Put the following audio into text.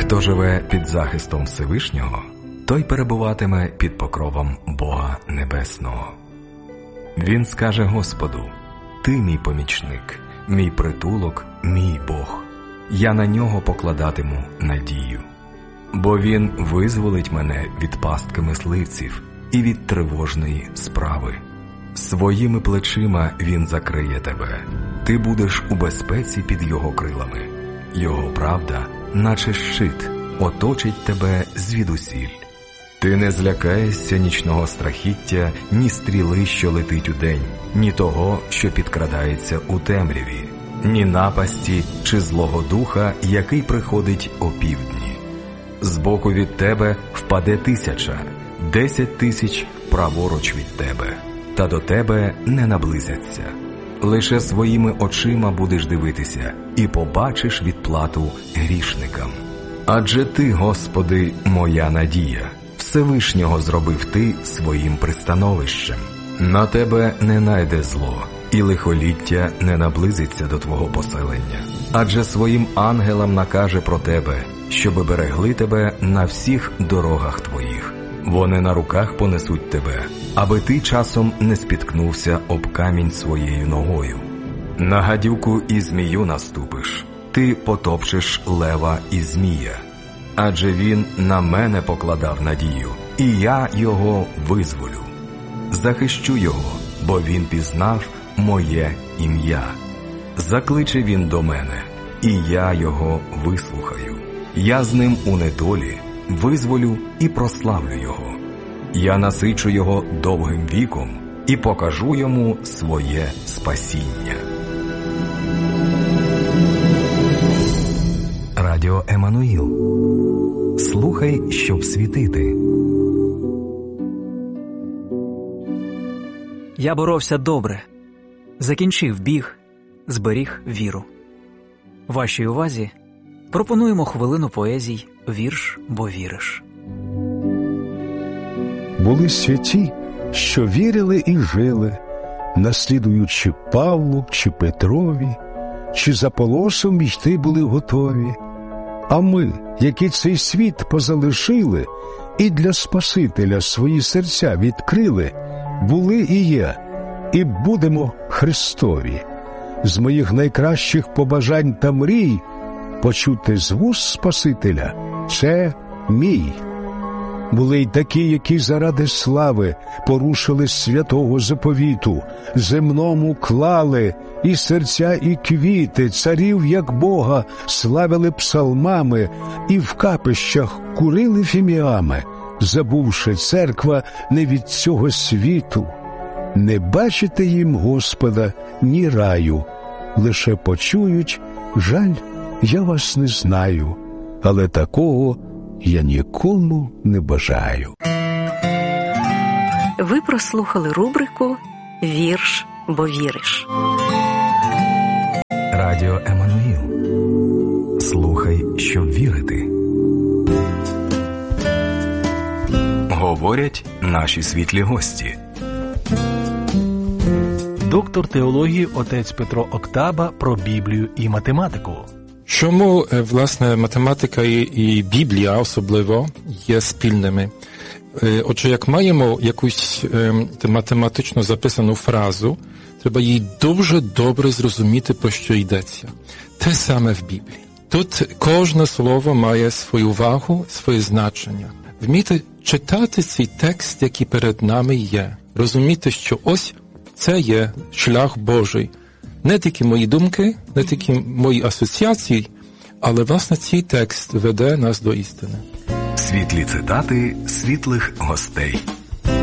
Хто живе під захистом Всевишнього, той перебуватиме під покровом Бога Небесного. Він скаже Господу: «Ти мій помічник, мій притулок, мій Бог. Я на нього покладатиму надію. Бо він визволить мене від пастки мисливців і від тривожної справи. Своїми плечима він закриє тебе. Ти будеш у безпеці під його крилами. Його правда, наче щит, оточить тебе звідусіль. Ти не злякаєшся нічного страхіття, ні стріли, що летить удень, ні того, що підкрадається у темряві, ні напасті чи злого духа, який приходить опівдні. Збоку від тебе впаде 1000, 10 тисяч праворуч від тебе, та до тебе не наблизяться. Лише своїми очима будеш дивитися і побачиш відплату грішникам. Адже ти, Господи, моя надія, Всевишнього зробив ти своїм пристановищем. На тебе не найде зло, і лихоліття не наблизиться до твого поселення. Адже своїм ангелам накаже про тебе, щоби берегли тебе на всіх дорогах твоїх. Вони на руках понесуть тебе, аби ти часом не спіткнувся об камінь своєю ногою. На гадюку і змію наступиш, ти потопчеш лева і змія. Адже він на мене покладав надію, і я його визволю. Захищу його, бо він пізнав моє ім'я. Закличе він до мене, і я його вислухаю. Я з ним у недолі визволю і прославлю його. Я насичу його довгим віком і покажу йому своє спасіння. Радіо Еммануїл. Слухай, щоб світити. Я боровся добре, закінчив біг, зберіг віру. Вашій увазі пропонуємо хвилину поезій «Вірш, бо віриш». Були святі, що вірили і жили, наслідуючи Павлу чи Петрові, чи за Полосом йти були готові. А ми, які цей світ позалишили і для Спасителя свої серця відкрили, були і є, і будемо Христові. З моїх найкращих побажань та мрій почути з вуст Спасителя – це мій. Були й такі, які заради слави порушили святого заповіту, земному клали і серця, і квіти, царів, як Бога, славили псалмами і в капищах курили фіміами, забувши, церква не від цього світу. Не бачите їм Господа ні раю, лише почують: жаль, я вас не знаю, але такого я нікому не бажаю. Ви прослухали рубрику «Вірш, бо віриш». Радіо Еммануїл. Слухай, щоб вірити. Говорять наші світлі гості. Доктор теології отець Петро Октаба про Біблію і математику. Чому, власне, математика і Біблія особливо є спільними? Отже, як маємо якусь математично записану фразу, треба їй дуже добре зрозуміти, про що йдеться. Те саме в Біблії. Тут кожне слово має свою вагу, своє значення. Вміти читати цей текст, який перед нами є. Розуміти, що ось це є шлях Божий. Не тільки мої думки, не тільки мої асоціації, але, власне, цей текст веде нас до істини. Світлі цитати світлих гостей.